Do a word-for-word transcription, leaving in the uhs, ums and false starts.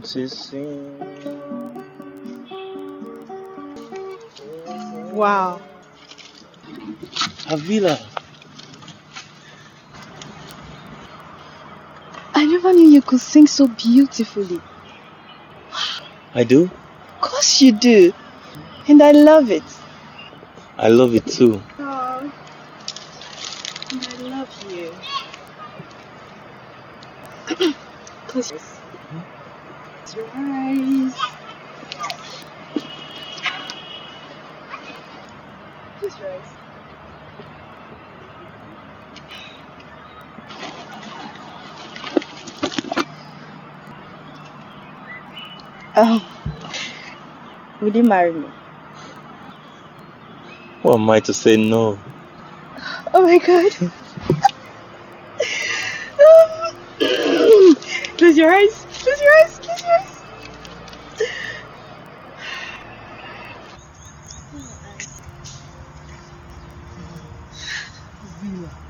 to sing. Wow. Avila. I never knew you could sing so beautifully. I do? Of course you do. And I love it. I love it too. Oh, and I love you. Close your eyes. Close your eyes. Close your eyes. Oh, will you marry me? Who am I to say no? Oh my god. um, close your eyes. Close your eyes. Close your eyes. Avila.